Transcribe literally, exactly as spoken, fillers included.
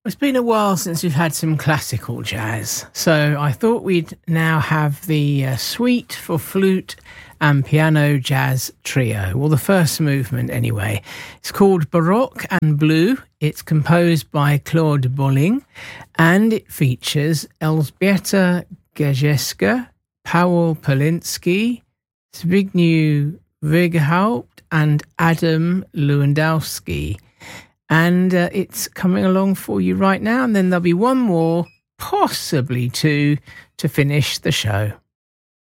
It's been a while since we've had some classical jazz, so I thought we'd now have the uh, suite for flute and piano jazz trio, well, the first movement anyway. It's called Baroque and Blue. It's composed by Claude Bolling, and it features Elżbieta Gajewska, Paweł Poliński, Zbigniew Weghaupt, and Adam Lewandowski. And uh, it's coming along for you right now, and then there'll be one more, possibly two, to finish the show.